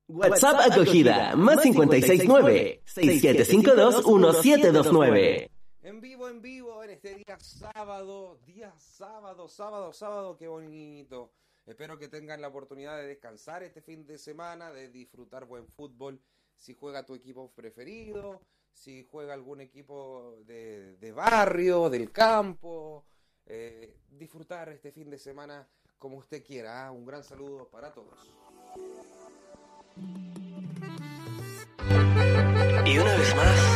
WhatsApp acogida, más 569-6752-1729. En vivo, en este sábado, qué bonito. Espero que tengan la oportunidad de descansar este fin de semana, de disfrutar buen fútbol. Si juega tu equipo preferido, si juega algún equipo de barrio, del campo, disfrutar este fin de semana como usted quiera. Un gran saludo para todos. Y una vez más,